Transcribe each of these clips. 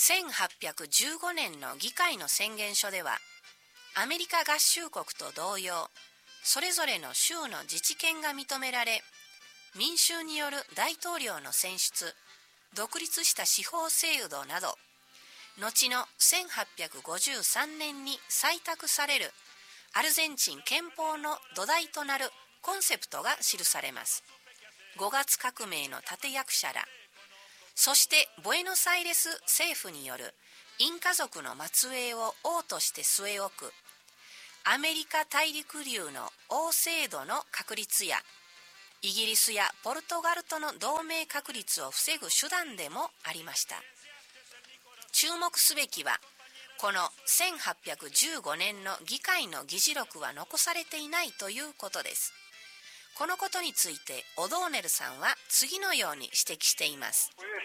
1815年の議会の宣言書では、アメリカ合衆国と同様、それぞれの州の自治権が認められ、民衆による大統領の選出、独立した司法制度など、後の1853年に採択されるアルゼンチン憲法の土台となるコンセプトが記されます。5月革命の立役者ら、そしてボエノスアイレス政府によるインカ族の末裔を王として据え置くアメリカ大陸流の王制度の確立や、イギリスやポルトガルとの同盟確立を防ぐ手段でもありました。注目すべきは、この1815年の議会の議事録は残されていないということです。このことについてオドーネルさんは次のように指摘しています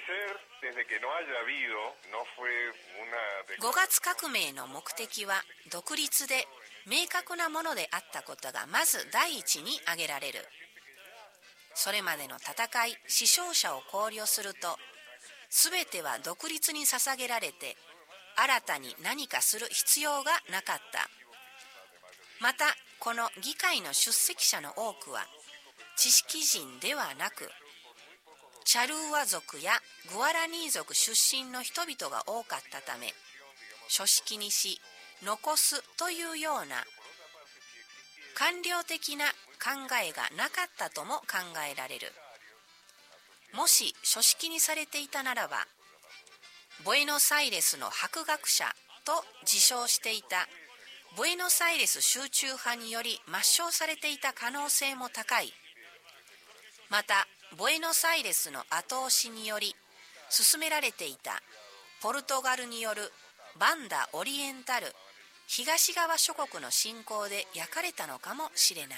。5月革命の目的は独立で明確なものであったことがまず第一に挙げられる。それまでの戦い、死傷者を考慮すると、すべては独立に捧げられて、新たに何かする必要がなかった。また、この議会の出席者の多くは、知識人ではなく、チャルーワ族やグアラニー族出身の人々が多かったため、書式にし、残すというような、官僚的な考えがなかったとも考えられる。もし書式にされていたならば、ボエノスアイレスの博学者と自称していたボエノスアイレス集中派により抹消されていた可能性も高い。また、ボエノスアイレスの後押しにより進められていたポルトガルによるバンダ・オリエンタル東側諸国の侵攻で焼かれたのかもしれない。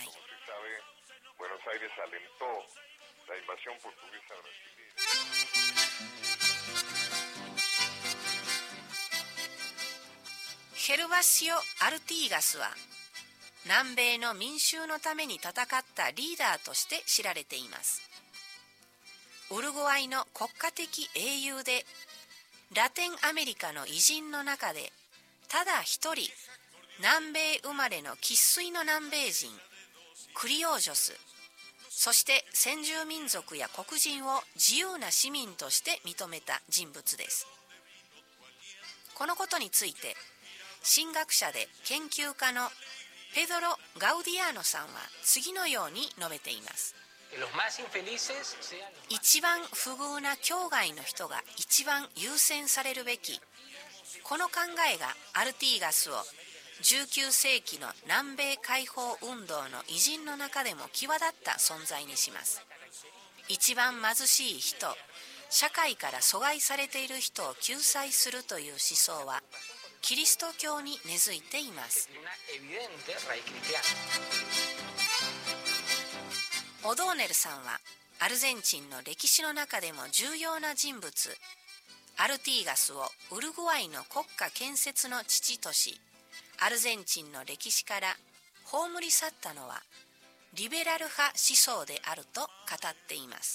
ヘルバシオ・アルティーガスは南米の民衆のために戦ったリーダーとして知られています。ウルグアイの国家的英雄で、ラテンアメリカの偉人の中でただ一人、南米生まれの生粋の南米人、クリオージョス、そして先住民族や黒人を自由な市民として認めた人物です。このことについて、神学者で研究家のペドロ・ガウディアーノさんは次のように述べています。一番不遇な境外の人が一番優先されるべき。この考えがアルティーガスを19世紀の南米解放運動の偉人の中でも際立った存在にします。一番貧しい人、社会から阻害されている人を救済するという思想はキリスト教に根付いています。オドーネルさんはアルゼンチンの歴史の中でも重要な人物、アルティーガスをウルグアイの国家建設の父とし、アルゼンチンの歴史から葬り去ったのはリベラル派思想であると語っています。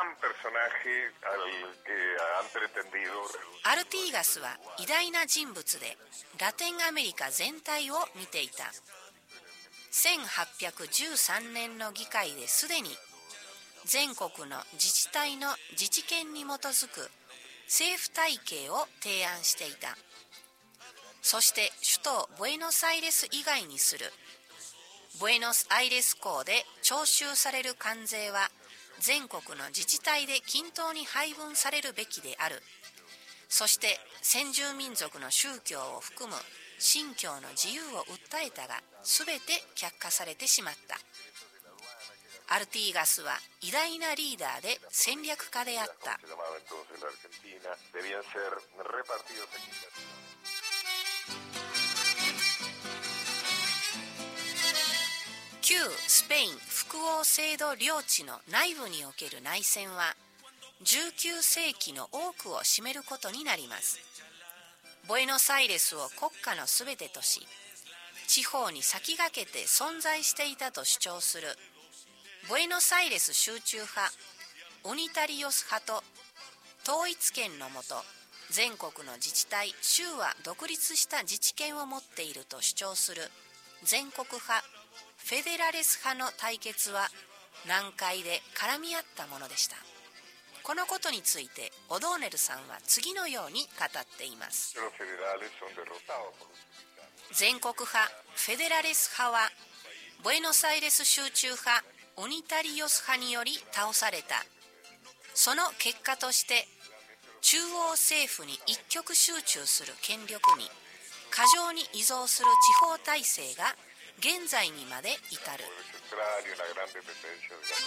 アルティーガスは偉大な人物で、ラテンアメリカ全体を見ていた。1813年の議会ですでに全国の自治体の自治権に基づく政府体系を提案していた。そして首都ボエノスアイレス以外にするボエノスアイレス港で徴収される関税は全国の自治体で均等に配分されるべきである。そして先住民族の宗教を含む信教の自由を訴えたが、すべて却下されてしまった。アルティーガスは偉大なリーダーで戦略家であった。旧スペイン複合制度領地の内部における内戦は19世紀の多くを占めることになります。ボエノスアイレスを国家のすべてとし、地方に先駆けて存在していたと主張するボエノスアイレス集中派、ウニタリオス派と統一権のもと全国の自治体州は独立した自治権を持っていると主張する全国派フェデラレス派の対決は難解で絡み合ったものでした。このことについてオドーネルさんは次のように語っています。全国派フェデラレス派はブエノスアイレス集中派ウニタリオス派により倒された。その結果として中央政府に一極集中する権力に過剰に依存する地方体制が現在にまで至る。